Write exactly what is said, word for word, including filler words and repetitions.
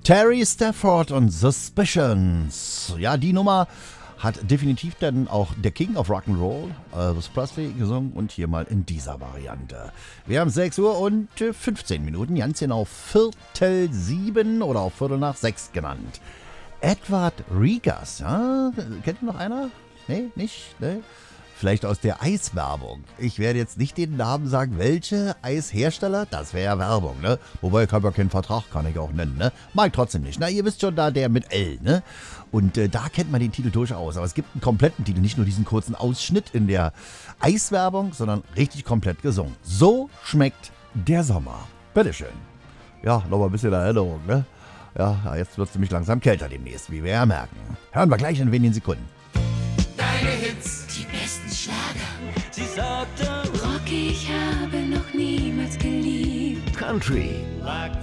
Terry Stafford und Suspicions. Ja, die Nummer hat definitiv dann auch der King of Rock'n'Roll, Elvis Presley, gesungen und hier mal in dieser Variante. Wir haben sechs Uhr und fünfzehn Minuten, ganz genau Viertel sieben oder auch Viertel nach sechs genannt. Edward Regas, ja, kennt ihr noch einer? Nee, nicht? Nee? Vielleicht aus der Eiswerbung. Ich werde jetzt nicht den Namen sagen, welche Eishersteller, das wäre ja Werbung, ne? Wobei, ich habe ja keinen Vertrag, kann ich auch nennen, ne? Mag trotzdem nicht, na, ihr wisst schon, da der mit L, ne? Und äh, da kennt man den Titel durchaus, aber es gibt einen kompletten Titel, nicht nur diesen kurzen Ausschnitt in der Eiswerbung, sondern richtig komplett gesungen. So schmeckt der Sommer. Bitteschön. Ja, noch mal ein bisschen Erinnerung, ne? Ja, jetzt wird es nämlich langsam kälter demnächst, wie wir ja merken. Hören wir gleich in wenigen Sekunden. Deine Hits, die besten Schlager. Sie sagte, Rock, ich habe noch niemals geliebt. Country. lag